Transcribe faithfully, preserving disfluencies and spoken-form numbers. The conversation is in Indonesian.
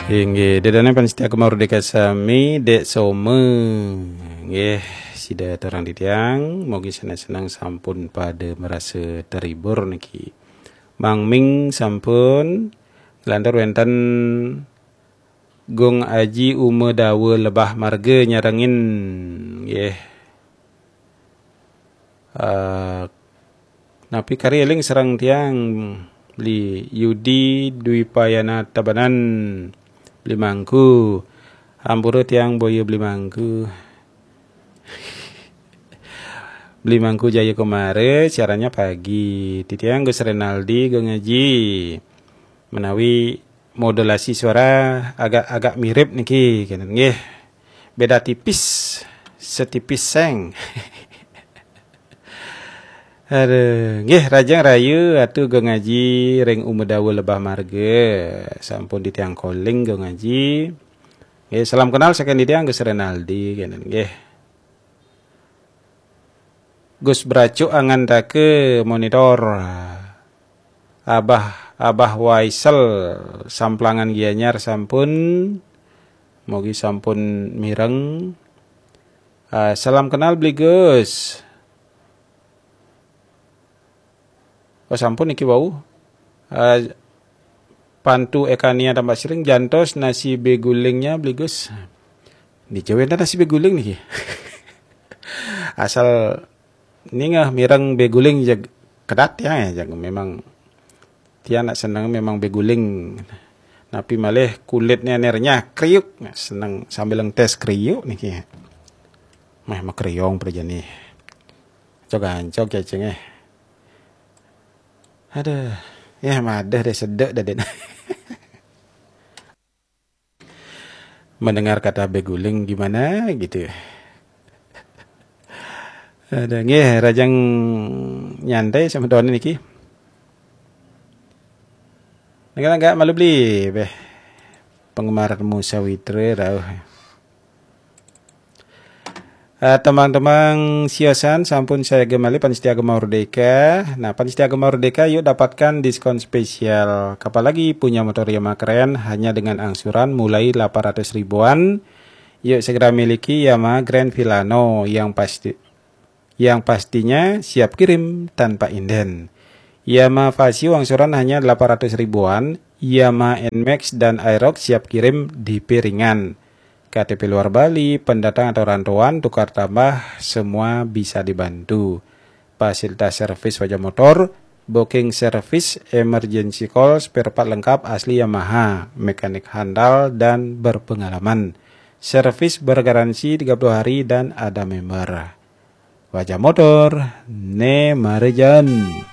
Nggih, dedane panitia Mardika sami dek some. Nggih, sida terang ditiang, mugi senang-senang sampun pada merasa terhibur niki. Mang Ming sampun lantar wenten gong aji ume dawe lebah marga nyarangin nggih. Uh, napi kari eling serang tiang li Yudi Dwi Payana Tabanan beli mangku hampura tiang boyo beli mangku beli mangku Jaya Komare caranya pagi titiang Gus Renaldi gue ngaji menawi modulasi suara agak-agak mirip niki kan nggih beda tipis setipis seng. Aduh, nggih rajang rayu atuh go ngaji ring umedawe lebah marga sampun ditiang calling go ngaji. Nggih salam kenal saking ditiang Gus Renaldi kenen nggih. Gus Bracu angandake monitor. Abah Abah Waisel samplangan Gianyar sampun mugi sampun mireng. Uh, salam kenal beli Gus. Oh sampun iki wau. Uh, pantu ekania tambah sering jantos nasi begulingnya beli Gus. Dijawen nasi beguling niki. Asal ningah mireng beguling jag kedat ya jag memang dia nak senang memang beguling. Tapi malih kulitnya nernya kriuk senang sambil tes kriuk niki. Mah mak kriong perjani. Cok-cok cacing eh. Aduh, ya madah deh sedek dah den. Mendengar kata beguling gimana gitu. Ada nggih rajang nyantai sama don niki. Enggak-enggak malu beli beh. Penggemar Musa Witre rauh. Uh, teman-teman siosan sampun saya gemali panitia Agama Mardika. Nah, panitia Agama Mardika yuk dapatkan diskon spesial. Kapal lagi punya motor Yamaha keren hanya dengan angsuran mulai delapan ratus ribuan. Yuk segera miliki Yamaha Grand Villano yang pasti yang pastinya siap kirim tanpa inden. Yamaha Fasio angsuran hanya delapan ratus ribuan. Yamaha N Max dan Aerox siap kirim di piringan. K T P luar Bali, pendatang atau rantauan, tukar tambah, semua bisa dibantu. Fasilitas servis wajah motor, booking service, emergency call, spare part lengkap asli Yamaha, mekanik handal dan berpengalaman. Servis bergaransi tiga puluh hari dan ada member. Wajah motor, Nemarjan.